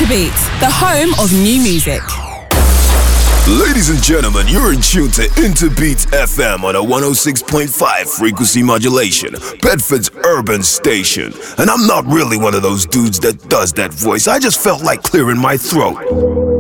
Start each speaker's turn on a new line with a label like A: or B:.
A: Interbeat, the home of new music.
B: Ladies and gentlemen, you're in tune to Interbeat FM on a 106.5 frequency modulation, Bedford's urban station. And I'm not really one of those dudes that does that voice. I just felt like clearing my throat.